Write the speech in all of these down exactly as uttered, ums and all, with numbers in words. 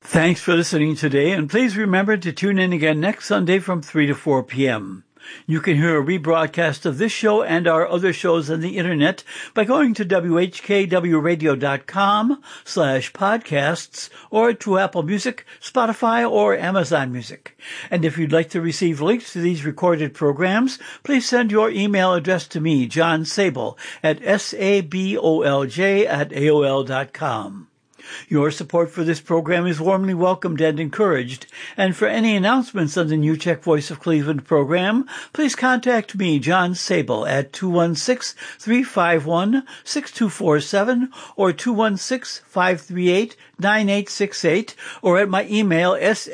Thanks for listening today, and please remember to tune in again next Sunday from three to four p.m. You can hear a rebroadcast of this show and our other shows on the internet by going to W H K W radio dot com slash podcasts or to Apple Music, Spotify, or Amazon Music. And if you'd like to receive links to these recorded programs, please send your email address to me, John Sabol, at sabolj at A O L dot com. Your support for this program is warmly welcomed and encouraged, and for any announcements on the New Czech Voice of Cleveland program, please contact me, John Sabol, at two one six, three five one, six two four seven or two one six, five three eight, nine eight six eight, or at my email,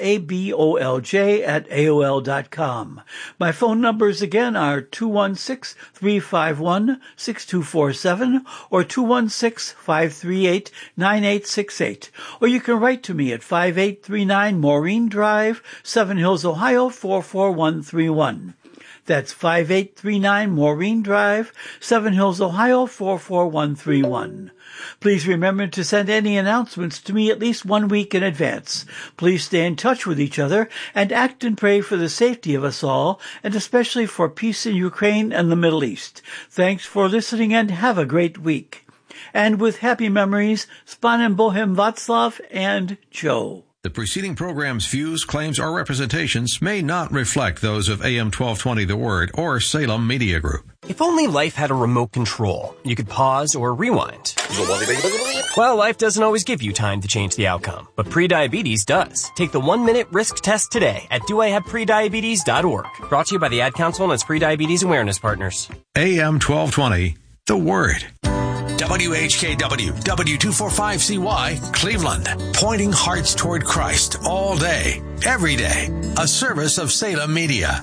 sabolj at A O L dot com. My phone numbers again are two one six, three five one, six two four seven or two one six, five three eight, nine eight six eight, or you can write to me at five eight three nine Maureen Drive, Seven Hills, Ohio, four four one three one. That's five eight three nine Maureen Drive, Seven Hills, Ohio, four four one three one. Please remember to send any announcements to me at least one week in advance. Please stay in touch with each other and act and pray for the safety of us all, and especially for peace in Ukraine and the Middle East. Thanks for listening and have a great week. And with happy memories, S Panem Bohem Václav and Joe. The preceding program's views, claims, or representations may not reflect those of A M twelve twenty The Word or Salem Media Group. If only life had a remote control, you could pause or rewind. Well, life doesn't always give you time to change the outcome, but prediabetes does. Take the one-minute risk test today at do I have prediabetes dot org. Brought to you by the Ad Council and its prediabetes awareness partners. A M twelve twenty The Word. W H K W, W two forty-five C Y, Cleveland. Pointing hearts toward Christ all day, every day. A service of Salem Media.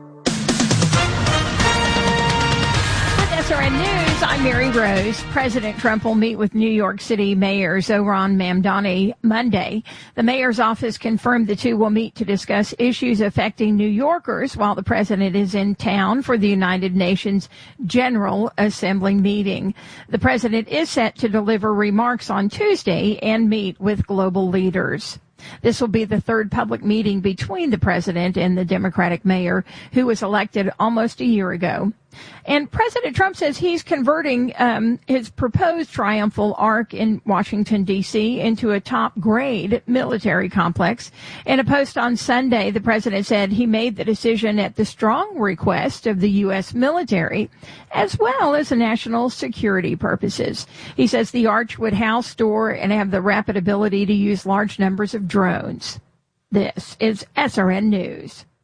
With S R N News, I'm Mary Rose. President Trump will meet with New York City Mayor Zohran Mamdani Monday. The mayor's office confirmed the two will meet to discuss issues affecting New Yorkers while the president is in town for the United Nations General Assembly meeting. The president is set to deliver remarks on Tuesday and meet with global leaders. This will be the third public meeting between the president and the Democratic mayor, who was elected almost a year ago. And President Trump says he's converting um, his proposed triumphal arch in Washington, D C into a top-grade military complex. In a post on Sunday, the president said he made the decision at the strong request of the U S military, as well as the national security purposes. He says the arch would house, store, and have the rapid ability to use large numbers of drones. This is S R N News.